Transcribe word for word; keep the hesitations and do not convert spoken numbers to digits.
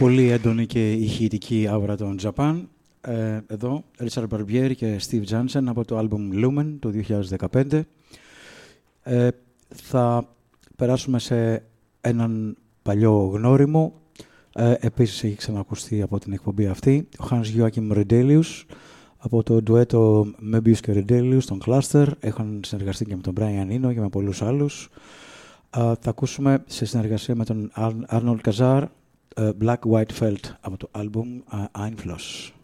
πολύ έντονη και ηχητική άυρα των Japan. Ε, εδώ, Richard Barbieri και Steve Jansen από το album Lumen το δύο χιλιάδες δεκαπέντε. Ε, θα περάσουμε σε έναν παλιό γνώριμο. Ε, επίσης έχει ξανακουστεί από την εκπομπή αυτή. Ο Hans Joachim Redelius από το ντουέτο Möbius και Redelius, τον Cluster. Έχουν συνεργαστεί και με τον Brian Eno και με πολλούς άλλους. Uh, θα ακούσουμε σε συνεργασία με τον Arnold Kazar uh, Black White Felt από το album uh, Einfluss.